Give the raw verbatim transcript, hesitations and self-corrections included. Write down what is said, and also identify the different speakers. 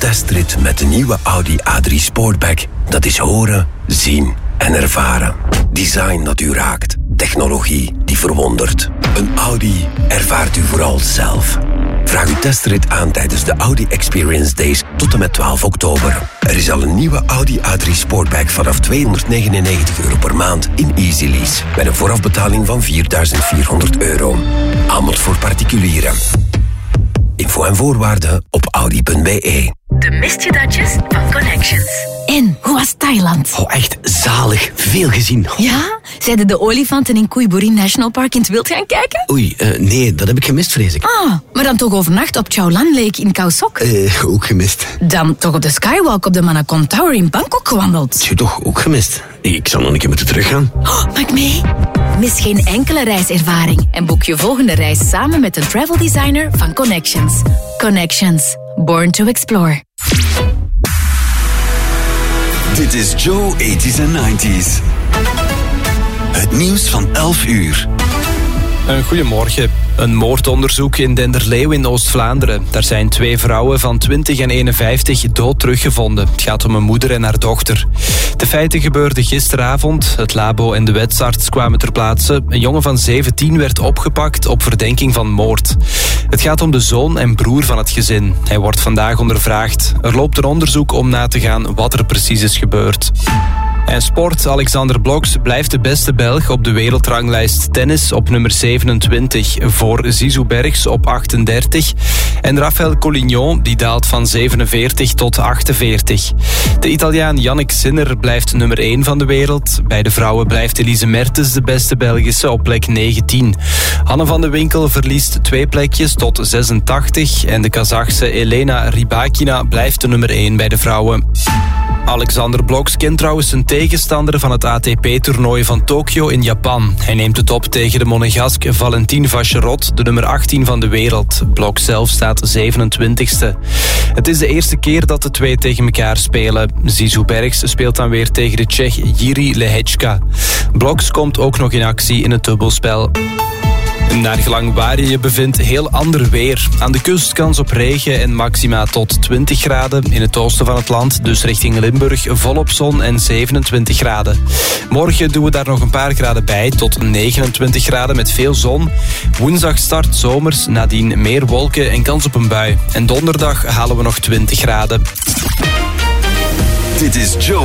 Speaker 1: testrit met de nieuwe Audi A drie Sportback. Dat is horen, zien en ervaren. Design dat u raakt. Technologie die verwondert. Een Audi ervaart u vooral zelf. Vraag uw testrit aan tijdens de Audi Experience Days tot en met twaalf oktober. Er is al een nieuwe Audi A drie Sportback vanaf tweehonderdnegenennegentig euro per maand in Easy Lease. Met een voorafbetaling van vierduizend vierhonderd euro. Aanbod voor particulieren. Info en voorwaarden op audi punt b e.
Speaker 2: De mist je datjes van Connections.
Speaker 3: En, hoe was Thailand?
Speaker 4: Oh, echt zalig. Veel gezien. Oh.
Speaker 3: Ja? Zeiden de olifanten in Koiburi National Park in het wild gaan kijken?
Speaker 4: Oei, uh, nee, dat heb ik gemist, vrees ik.
Speaker 3: Ah, maar dan toch overnacht op Chao Lan Lake in Khao Sok?
Speaker 4: Uh, ook gemist.
Speaker 3: Dan toch op de Skywalk op de Manakon Tower in Bangkok gewandeld?
Speaker 4: Tje, toch ook gemist. Ik zal nog een keer moeten teruggaan.
Speaker 3: Oh, mag ik mee? Mis geen enkele reiservaring en boek je volgende reis samen met een travel designer van Connections. Connections. Born to explore.
Speaker 5: Dit is Joe eighties en nineties. Het nieuws van elf uur.
Speaker 6: Een goedemorgen. Een moordonderzoek in Denderleeuw in Oost-Vlaanderen. Daar zijn twee vrouwen van twintig en eenenvijftig dood teruggevonden. Het gaat om een moeder en haar dochter. De feiten gebeurden gisteravond. Het labo en de wetsarts kwamen ter plaatse. Een jongen van zeventien werd opgepakt op verdenking van moord. Het gaat om de zoon en broer van het gezin. Hij wordt vandaag ondervraagd. Er loopt een onderzoek om na te gaan wat er precies is gebeurd. En sport, Alexander Bloks blijft de beste Belg op de wereldranglijst tennis op nummer zevenentwintig voor Zizou Bergs op achtendertig. En Rafael Collignon die daalt van zevenenveertig tot achtenveertig. De Italiaan Yannick Sinner blijft nummer één van de wereld. Bij de vrouwen blijft Elise Mertens de beste Belgische op plek negentien. Hanne van de Winkel verliest twee plekjes tot zesentachtig. En de Kazachse Elena Rybakina blijft de nummer één bij de vrouwen. Alexander Bloks kent trouwens zijn tegenstander van het A T P-toernooi van Tokio in Japan. Hij neemt het op tegen de Monegask Valentin Vacherot, de nummer achttien van de wereld. Bloks zelf staat zevenentwintigste. Het is de eerste keer dat de twee tegen elkaar spelen. Zizou Bergs speelt dan weer tegen de Tsjech Jiří Lehečka. Bloks komt ook nog in actie in het dubbelspel. Naar gelang waar je je bevindt, heel ander weer. Aan de kust kans op regen en maxima tot twintig graden. In het oosten van het land, dus richting Limburg, volop zon en zevenentwintig graden. Morgen doen we daar nog een paar graden bij, tot negenentwintig graden met veel zon. Woensdag start zomers, nadien meer wolken en kans op een bui. En donderdag halen we nog twintig graden.
Speaker 5: Dit is Joe.